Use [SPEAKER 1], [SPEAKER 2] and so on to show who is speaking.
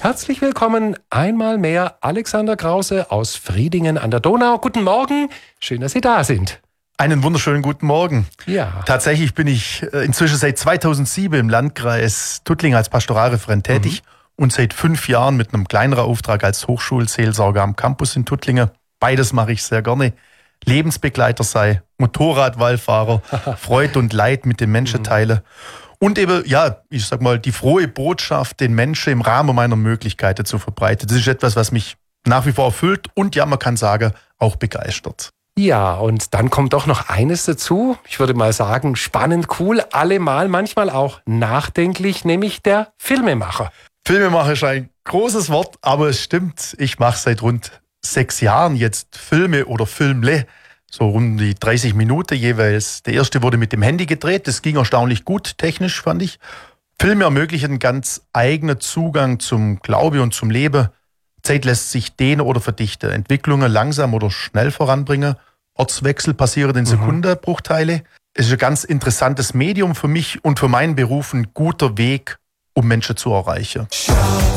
[SPEAKER 1] Herzlich willkommen einmal mehr Alexander Krause aus Friedingen an der Donau. Guten Morgen, schön, dass Sie da sind.
[SPEAKER 2] Einen wunderschönen guten Morgen.
[SPEAKER 1] Ja.
[SPEAKER 2] Tatsächlich bin ich inzwischen seit 2007 im Landkreis Tuttlingen als Pastoralreferent tätig und seit 5 Jahren mit einem kleineren Auftrag als Hochschulseelsorger am Campus in Tuttlingen. Beides mache ich sehr gerne. Lebensbegleiter sei, Motorradwallfahrer, Freude und Leid mit den Menschen teile. Und eben, ja, ich sag mal, die frohe Botschaft den Menschen im Rahmen meiner Möglichkeiten zu verbreiten. Das ist etwas, was mich nach wie vor erfüllt und ja, man kann sagen, auch begeistert.
[SPEAKER 1] Ja, und dann kommt doch noch eines dazu. Ich würde mal sagen, spannend, cool, allemal, manchmal auch nachdenklich, nämlich der Filmemacher.
[SPEAKER 2] Filmemacher ist ein großes Wort, aber es stimmt. Ich mache seit rund 6 Jahren jetzt Filme oder Filmle. So rund die 30 Minuten jeweils. Der erste wurde mit dem Handy gedreht. Das ging erstaunlich gut, technisch fand ich. Filme ermöglichen einen ganz eigenen Zugang zum Glaube und zum Leben. Zeit lässt sich dehnen oder verdichten. Entwicklungen langsam oder schnell voranbringen. Ortswechsel passieren in Sekundenbruchteile. Es ist ein ganz interessantes Medium für mich und für meinen Beruf ein guter Weg, um Menschen zu erreichen.